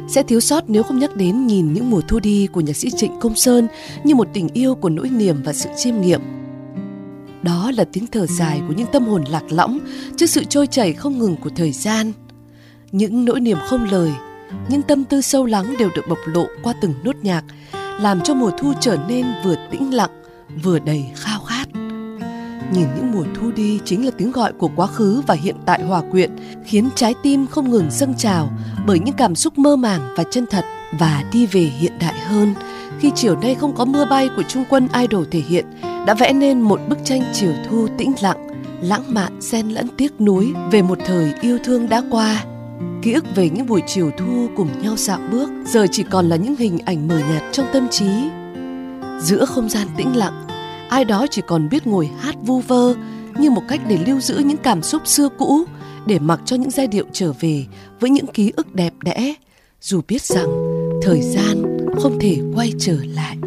Sẽ thiếu sót nếu không nhắc đến Nhìn những mùa thu đi của nhạc sĩ Trịnh Công Sơn như một tình yêu của nỗi niềm và sự chiêm nghiệm. Đó là tiếng thở dài của những tâm hồn lạc lõng trước sự trôi chảy không ngừng của thời gian. Những nỗi niềm không lời, những tâm tư sâu lắng đều được bộc lộ qua từng nốt nhạc, làm cho mùa thu trở nên vừa tĩnh lặng, vừa đầy khao khát. Nhìn những mùa thu đi chính là tiếng gọi của quá khứ và hiện tại hòa quyện, khiến trái tim không ngừng dâng trào bởi những cảm xúc mơ màng và chân thật, và đi về hiện đại hơn. Khi chiều nay không có mưa bay của Trung Quân Idol thể hiện, đã vẽ nên một bức tranh chiều thu tĩnh lặng, lãng mạn xen lẫn tiếc nuối về một thời yêu thương đã qua. Ký ức về những buổi chiều thu cùng nhau dạo bước giờ chỉ còn là những hình ảnh mờ nhạt trong tâm trí. Giữa không gian tĩnh lặng, ai đó chỉ còn biết ngồi hát vu vơ như một cách để lưu giữ những cảm xúc xưa cũ, để mặc cho những giai điệu trở về với những ký ức đẹp đẽ, dù biết rằng thời gian không thể quay trở lại.